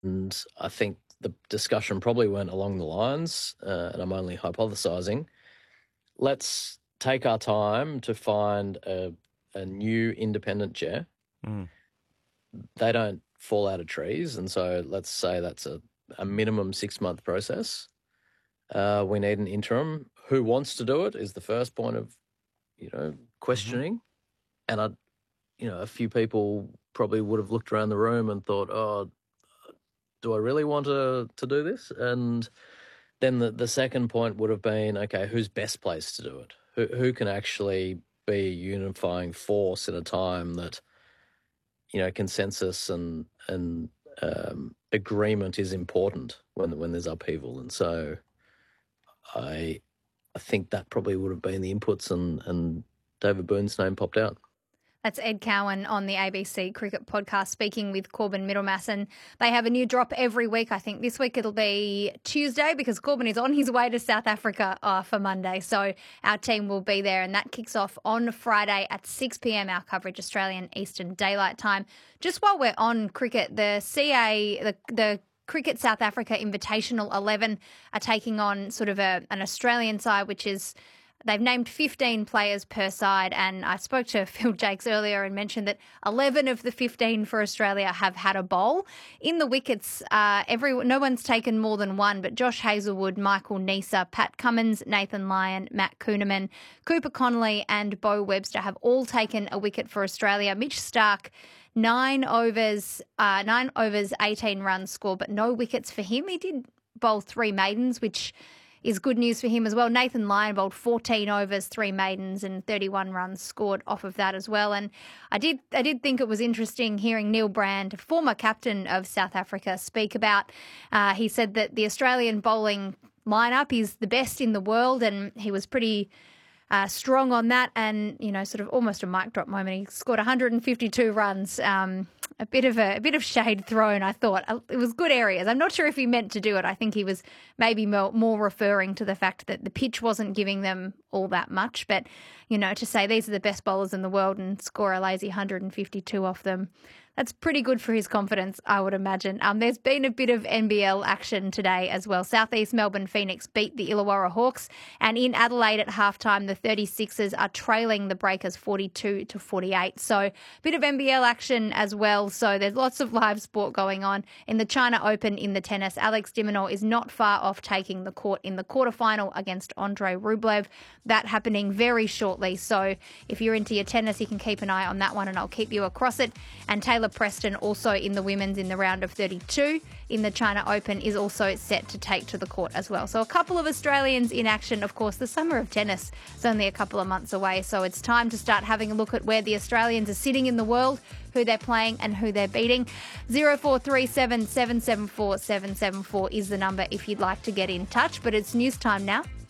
And I think the discussion probably went along the lines, and I'm only hypothesizing, let's take our time to find a new independent chair. Mm. They don't fall out of trees, and so let's say that's a minimum 6-month process. We need an interim. Who wants to do it is the first point of, questioning. And a few people probably would have looked around the room and thought, oh, do I really want to do this? And then the second point would have been, okay, who's best placed to do it? Who can actually be a unifying force in a time that, consensus and agreement is important when there's upheaval. And so I think that probably would have been the inputs, and David Byrne's name popped out. That's Ed Cowan on the ABC Cricket Podcast speaking with Corbin Middlemass, and they have a new drop every week. I think this week it'll be Tuesday because Corbin is on his way to South Africa for Monday. So our team will be there, and that kicks off on Friday at 6 p.m, our coverage, Australian Eastern Daylight Time. Just while we're on cricket, the Cricket South Africa Invitational 11 are taking on sort of an Australian side, which is... They've named 15 players per side, and I spoke to Phil Jakes earlier and mentioned that 11 of the 15 for Australia have had a bowl. In the wickets, no one's taken more than one, but Josh Hazlewood, Michael Neser, Pat Cummins, Nathan Lyon, Matt Kuhneman, Cooper Connolly and Beau Webster have all taken a wicket for Australia. Mitch Starc, 9 overs, 18 runs scored, but no wickets for him. He did bowl 3 maidens, which is good news for him as well. Nathan Lyon bowled 14 overs, 3 maidens and 31 runs scored off of that as well. And I did think it was interesting hearing Neil Brand, former captain of South Africa, speak about, he said that the Australian bowling lineup is the best in the world, and he was pretty strong on that, and sort of almost a mic drop moment. He scored 152 runs. A bit of shade thrown, I thought. It was good areas. I'm not sure if he meant to do it. I think he was maybe more referring to the fact that the pitch wasn't giving them all that much. But, to say these are the best bowlers in the world and score a lazy 152 off them, that's pretty good for his confidence, I would imagine. There's been a bit of NBL action today as well. Southeast Melbourne Phoenix beat the Illawarra Hawks, and in Adelaide at halftime, the 36ers are trailing the Breakers 42-48. So a bit of NBL action as well. So there's lots of live sport going on. In the China Open in the tennis, Alex de Minaur is not far off taking the court in the quarterfinal against Andrei Rublev. That happening very shortly. So if you're into your tennis, you can keep an eye on that one, and I'll keep you across it. And Taylor Preston, also in the women's in the round of 32 in the China Open, is also set to take to the court as well. So a couple of Australians in action. Of course, the summer of tennis is only a couple of months away, so it's time to start having a look at where the Australians are sitting in the world, who they're playing and who they're beating. 0437 774 774 is the number if you'd like to get in touch. But it's news time now.